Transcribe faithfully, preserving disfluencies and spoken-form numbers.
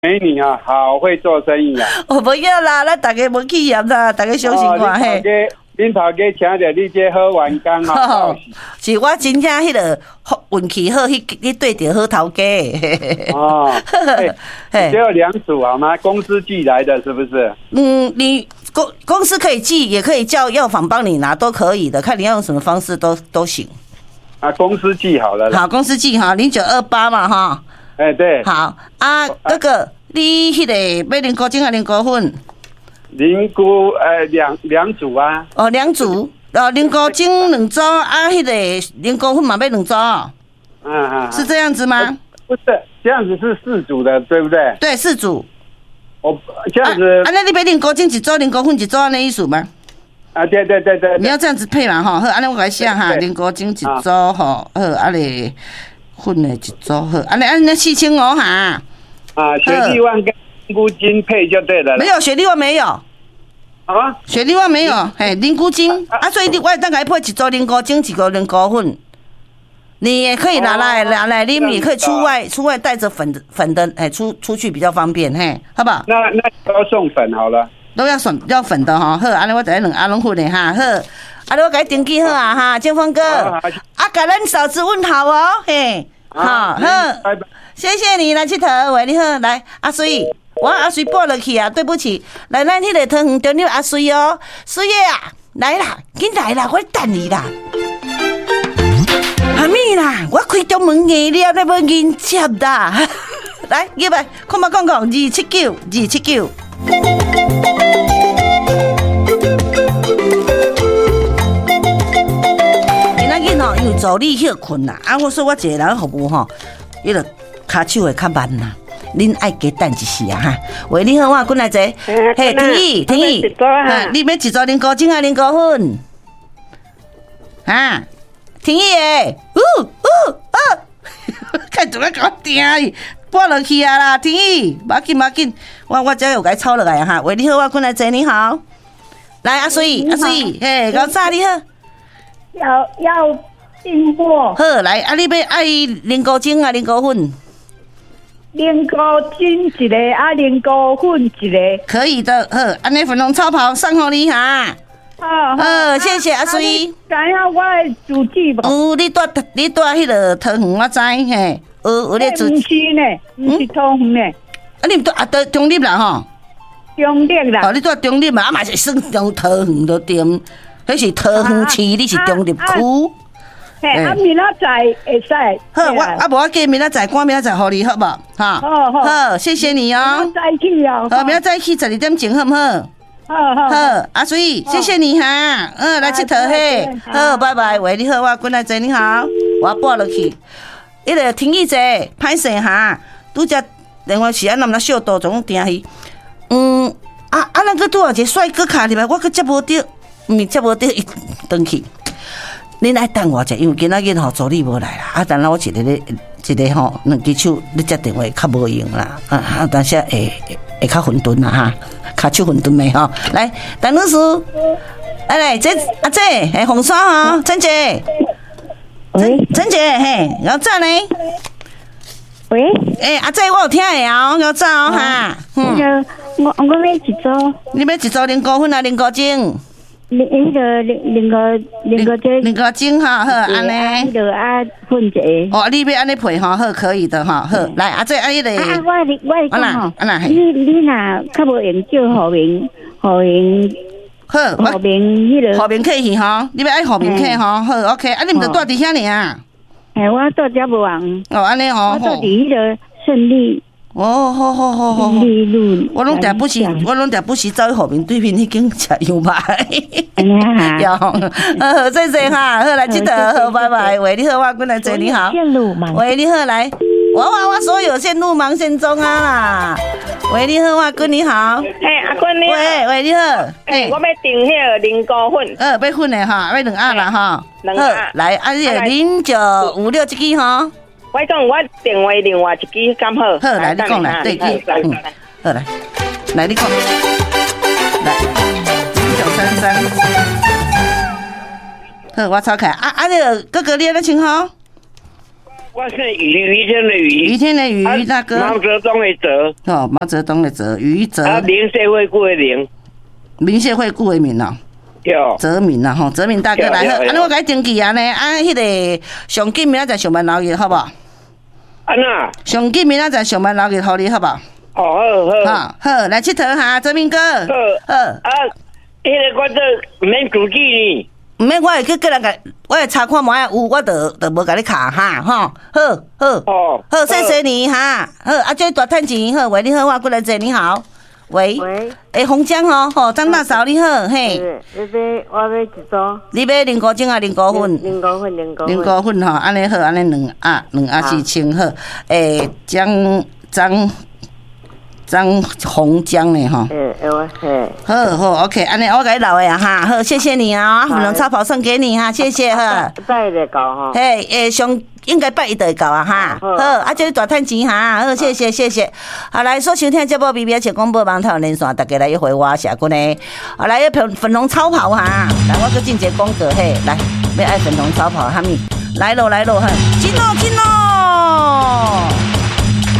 美女啊，好会做生意啊！ 我不要啦，咱大家无去嫌啦，大家小心看嘿。 恁头家请着你这好员工哦， 是我真正迄个运气好，迄迄对着好头家。 哦，只有两组好吗？公司寄来的是不是？ 嗯，你公公司可以寄，也可以叫药房帮你拿，都可以的，看你要用什么方式都都行。 啊，公司寄好了。 好，公司寄哈，零九二八嘛哈。 哎、欸，对。 好啊，哥哥，你迄个要零股精还零股粉？ 零股呃两两组啊。 哦，两组，哦，零股精两组啊，迄个零股粉嘛要两组。嗯嗯。是这样子吗？ 不是，这样子是四组的，对不对？ 对，四组。 我这样子。 啊，那你要零股精一组，零股粉一组那意思吗？ 啊，对对对 对, 對。 你要这样子配嘛哈，好，安尼我来写哈，零股精一组吼，好，啊咧粉的一组好，安尼安尼四千五哈。 啊，雪莉万跟零股精配就对了。 没有雪莉万没有。 啊？ 雪莉万没有，嘿，零股精啊，所以你我等下配一组零股精，一个零股粉。你也可以拿来拿来啉，也可以出外出外带着粉的粉的，哎，出出去比较方便，嘿，好不好？ 那那都送粉好了。 都要粉要粉的哈，好，安尼我再两阿龙粉的哈，好，安尼我给你登记好啊哈，建峰哥，啊，给咱嫂子问好哦，嘿，好，好，谢谢你来佚佗，喂，你好，来阿水，我阿水拨落去啊，对不起，来咱迄个汤圆中了阿水哦，水爷啊，来啦，紧来啦，我等你啦，阿咪啦，我开中门硬了，你要紧接啦，来，入来，看嘛讲讲，二七九，二七九。因为助理休困啦，啊，我说我一个人服务吼，迄个骹手会较慢啦，恁爱加等一时啊哈。喂，你好，我进来坐。嘿，天意，天意，哈，你要一组零股精还是零股粉？啊，天意诶，呜呜啊，看怎么搞定，拨落去啊啦，天意，马紧马紧，我我只有该抄落来哈。喂，你好，我进来坐，你好，来阿水阿水，嘿，高早你好， 要要。订货好，来，啊，你要爱零股精啊，零股粉？ 零股精一个，啊，零股粉一个。 可以的，好，安尼粉红超跑送给你哈。好，好，谢谢阿水。 知影我的主旨无？ 有，你带你带迄个汤圆，我知嘿。有有咧主。 不是呢，不是汤圆呢。 啊，你带啊带中立啦吼。 中立啦。 哦，你带中立嘛，啊嘛是算中汤圆都对，迄是汤圆市，你是中立区。 嘿，啊，明仔载会使。 好，我啊无要紧，明仔载赶明仔载互你，好无？哈。好好。好，谢谢你哦。 明仔载去哦。 好，明仔载去十二点钟，好不好？ 好好。 好，阿水，谢谢你哈。嗯，来佚佗嘿。好，拜拜。喂，你好，我滚来坐，你好。我拨落去。迄个天意者，歹势哈。拄则电话是安那么小度，总定去。嗯，啊啊，咱个拄有一个帅哥卡入来，我个接无到，毋是接无到，伊转去。恁爱等我者，因为今仔日吼助理无来啦，啊，等下我一个咧，一个吼两只手咧接电话较无用啦，啊啊，但是会会较混沌啦哈，骹手混沌的吼。来，陈女士，来来，这阿姐，嘿，红山哈，陈姐，陈陈姐，嘿，然后再呢？ 喂， 诶、欸，阿姐，我有听会哦，然后再哦哈， 嗯，我我要一组， 你要一组零股粉啊，零股精？ 零那个零零个零个这零个精哈，好安尼。 那个啊混者。 哦，你要安尼配哈，好可以的哈，好来阿姐阿姨嘞。 啊，我我讲吼，你你若较无用叫后面后面好， 后面迄个后面客去哈，你要爱后面客哈，好 OK， 啊你毋着住伫遐尔啊？ 哎，我住遮无人。 哦，安尼哦， 我住伫迄个胜利。 哦，好好好好，我拢定不时，我拢定不时走去后面对面迄间食羊排。有，好，谢谢哈，好来记得，好，拜拜。喂，你好，我过来坐，你好。喂，你好，来，我我我所有线路忙线中啊啦。喂，你好，我哥你好。 嘿，阿坤你好。 喂喂，你好。 嘿，我要订迄个零股粉。 呃，要粉的哈，要两盒啦哈。 两盒。 来，啊，这个零九五六这支哈。 我讲我电话另外一支刚好。 好，来你讲来，对对，嗯，好来，来你讲，来零九三三，好，我抄开啊啊！那个哥哥你安怎称呼？ 我是雨雨天的雨， 雨天的雨，大哥。 毛泽东的泽。 哦，毛泽东的泽，余泽。 啊，民社会顾的民。 民社会顾的民哦。 对。 泽民啊，吼，泽民大哥来好，安尼我甲你登记啊呢，啊，迄个上紧明仔载上班劳日好不好？ 安那？ 上紧明仔载上班劳日，互你好不好？ 哦，好好。 好，好，来佚佗哈，泽民哥。好。好。 啊，迄个我这免主记呢。 毋免，我会去叫人甲，我会查看卖有，我就就无甲你卡哈，吼，好，好， 哦， 好，谢谢你哈，好，啊，这大趁钱，好，喂，你好，我过来坐，你好，喂， 喂， 诶，洪江哦，吼，张大嫂你好，嘿， 你买我买一组， 你买零高精啊，零高粉， 零高粉，零高粉， 零高粉吼，安尼好，安尼两鸭，两鸭是清好，诶，张张。张红江呢哈， 嗯，我嘿， 好好 ，OK， 安尼我给你留的啊哈，好，谢谢你啊，粉红超跑送给你哈，谢谢哈， 拜一个搞哈， 嘿，诶，上应该拜一就会到啊哈，好，啊，这大趁钱哈，好，谢谢谢谢，好来，所收听节目 B B S 广播网台连线，大家来一回我社群呢，好来一粉粉红超跑哈，来我个进一个广告嘿，来要爱粉红超跑哈咪，来咯来咯哈，进咯进咯。